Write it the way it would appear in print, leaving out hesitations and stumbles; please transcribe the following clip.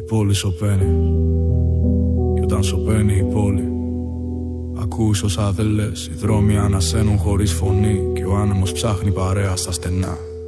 πόλη σωπαίνει. Κι όταν σωπαίνει η πόλη, ακούς όσα δεν λες. Οι δρόμοι ανασένουν χωρίς φωνή. Και ο άνεμος ψάχνει παρέα στα στενά.